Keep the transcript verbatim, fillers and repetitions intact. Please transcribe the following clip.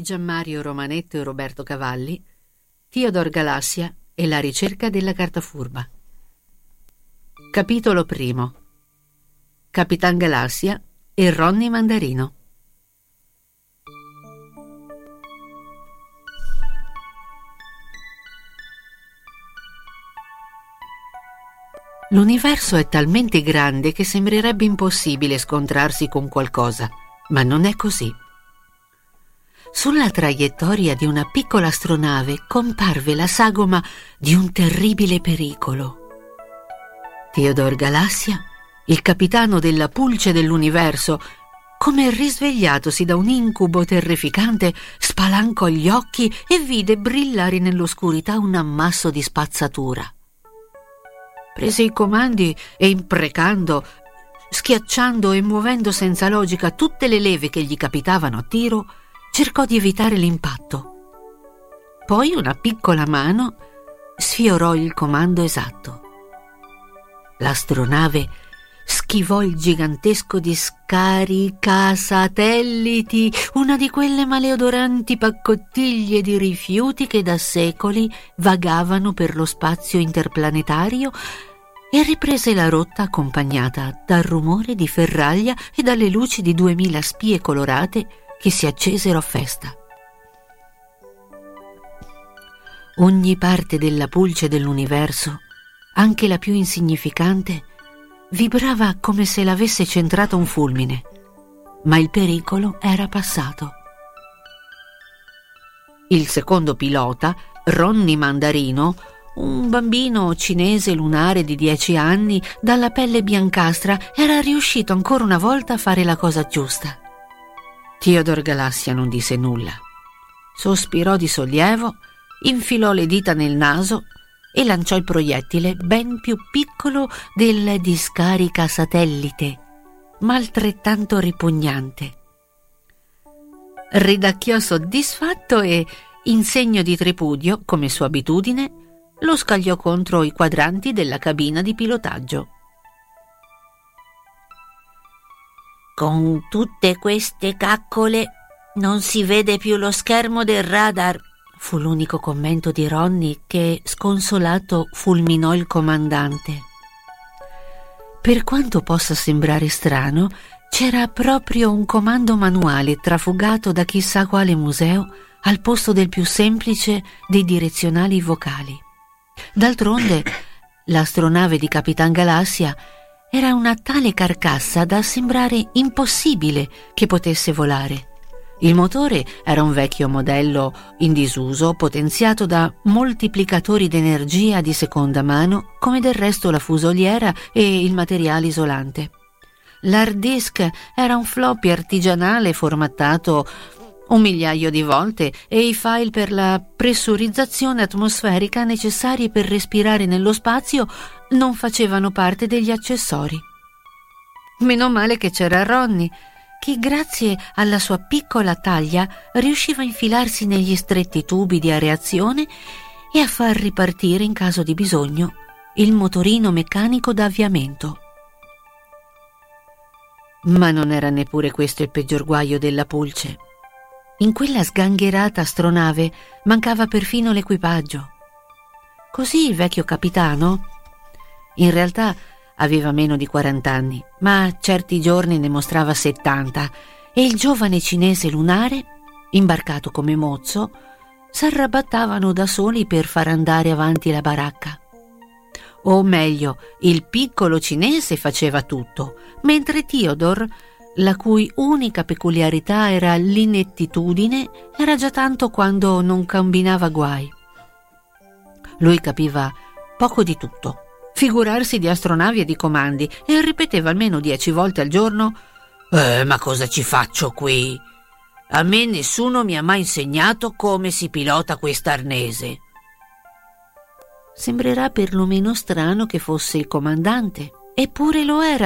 Gianmario Romanetto e Roberto Cavalli, Theodore Galassia e la ricerca della carta furba. Capitolo primo. Capitan Galassia e Ronny Mandarino. L'universo è talmente grande che sembrerebbe impossibile scontrarsi con qualcosa, ma non è così. Sulla traiettoria di una piccola astronave comparve la sagoma di un terribile pericolo. Theodore Galassia, il capitano della pulce dell'universo, come risvegliatosi da un incubo terrificante, spalancò gli occhi e vide brillare nell'oscurità un ammasso di spazzatura. Prese i comandi e, imprecando, schiacciando e muovendo senza logica tutte le leve che gli capitavano a tiro, cercò di evitare l'impatto. Poi una piccola mano sfiorò il comando esatto. L'astronave schivò il gigantesco discarica-satelliti, una di quelle maleodoranti paccottiglie di rifiuti che da secoli vagavano per lo spazio interplanetario, e riprese la rotta accompagnata dal rumore di ferraglia e dalle luci di duemila spie colorate che si accesero a festa. Ogni parte della pulce dell'universo, anche la più insignificante, vibrava come se l'avesse centrato un fulmine, ma il pericolo era passato. Il secondo pilota, Ronny Mandarino, un bambino cinese lunare di dieci anni, dalla pelle biancastra, era riuscito ancora una volta a fare la cosa giusta. Theodore Galassia non disse nulla. Sospirò di sollievo, infilò le dita nel naso e lanciò il proiettile ben più piccolo del discarica satellite, ma altrettanto ripugnante. Ridacchiò soddisfatto e, in segno di tripudio, come sua abitudine, lo scagliò contro i quadranti della cabina di pilotaggio. Con tutte queste caccole non si vede più lo schermo del radar, fu l'unico commento di Ronny che, sconsolato, fulminò il comandante. Per quanto possa sembrare strano, c'era proprio un comando manuale trafugato da chissà quale museo al posto del più semplice dei direzionali vocali. D'altronde, l'astronave di Capitan Galassia era una tale carcassa da sembrare impossibile che potesse volare. Il motore era un vecchio modello in disuso, potenziato da moltiplicatori d'energia di seconda mano, come del resto la fusoliera e il materiale isolante. L'hard disk era un floppy artigianale formattato un migliaio di volte e i file per la pressurizzazione atmosferica necessari per respirare nello spazio non facevano parte degli accessori. Meno male che c'era Ronny, che grazie alla sua piccola taglia riusciva a infilarsi negli stretti tubi di areazione e a far ripartire in caso di bisogno il motorino meccanico d'avviamento. Ma non era neppure questo il peggior guaio della pulce. In quella sgangherata astronave mancava perfino l'equipaggio. Così il vecchio capitano, in realtà aveva meno di quarant'anni, ma certi giorni ne mostrava settanta, e il giovane cinese lunare, imbarcato come mozzo, s'arrabattavano da soli per far andare avanti la baracca. O meglio, il piccolo cinese faceva tutto, mentre Theodore, la cui unica peculiarità era l'inettitudine, era già tanto quando non combinava guai. Lui capiva poco di tutto, figurarsi di astronavi e di comandi, e ripeteva almeno dieci volte al giorno: eh, ma cosa ci faccio qui? A me nessuno mi ha mai insegnato come si pilota quest'arnese. Sembrerà perlomeno strano che fosse il comandante, eppure lo era.